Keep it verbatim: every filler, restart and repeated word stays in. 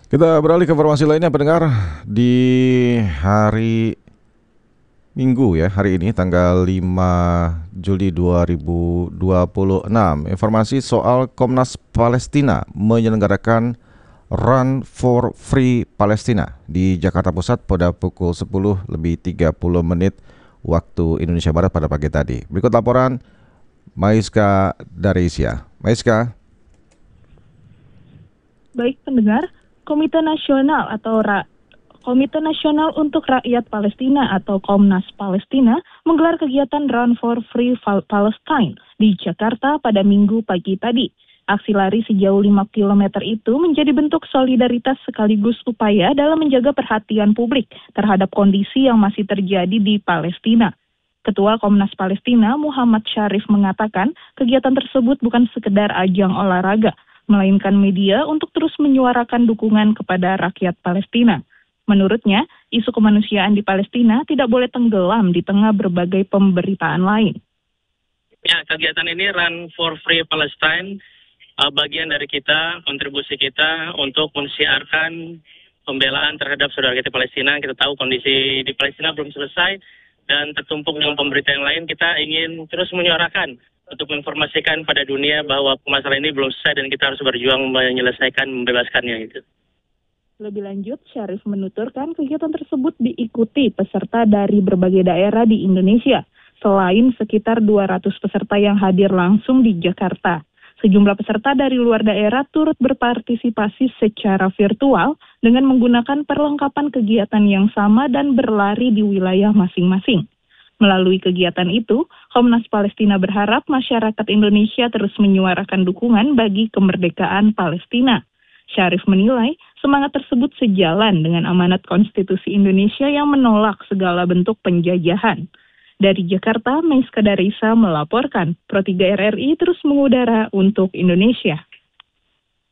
Kita beralih ke informasi lainnya pendengar di hari Minggu ya, hari ini tanggal lima Juli dua ribu dua puluh enam. Informasi soal Komnas Palestina menyelenggarakan Run for Free Palestina di Jakarta Pusat pada pukul sepuluh lebih tiga puluh menit waktu Indonesia Barat pada pagi tadi. Berikut laporan Maiska Daresia. Maiska. Baik pendengar, Komite Nasional atau Ra- Komite Nasional untuk Rakyat Palestina atau Komnas Palestina menggelar kegiatan Run for Free Palestine di Jakarta pada Minggu pagi tadi. Aksi lari sejauh lima kilometer itu menjadi bentuk solidaritas sekaligus upaya dalam menjaga perhatian publik terhadap kondisi yang masih terjadi di Palestina. Ketua Komnas Palestina Muhammad Syarif mengatakan kegiatan tersebut bukan sekedar ajang olahraga, melainkan media untuk terus menyuarakan dukungan kepada rakyat Palestina. Menurutnya, isu kemanusiaan di Palestina tidak boleh tenggelam di tengah berbagai pemberitaan lain. Ya, kegiatan ini Run for Free Palestine, uh, bagian dari kita, kontribusi kita untuk mensiarkan pembelaan terhadap saudara kita Palestina. Kita tahu kondisi di Palestina belum selesai dan tertumpuk dengan pemberitaan lain. Kita ingin terus menyuarakan untuk menginformasikan pada dunia bahwa masalah ini belum selesai dan kita harus berjuang menyelesaikan, membebaskannya itu. Lebih lanjut, Syarif menuturkan kegiatan tersebut diikuti peserta dari berbagai daerah di Indonesia, selain sekitar dua ratus peserta yang hadir langsung di Jakarta. Sejumlah peserta dari luar daerah turut berpartisipasi secara virtual dengan menggunakan perlengkapan kegiatan yang sama dan berlari di wilayah masing-masing. Melalui kegiatan itu, Komnas Palestina berharap masyarakat Indonesia terus menyuarakan dukungan bagi kemerdekaan Palestina. Syarif menilai semangat tersebut sejalan dengan amanat konstitusi Indonesia yang menolak segala bentuk penjajahan. Dari Jakarta, Maiska Daresia melaporkan, Pro tiga R R I terus mengudara untuk Indonesia.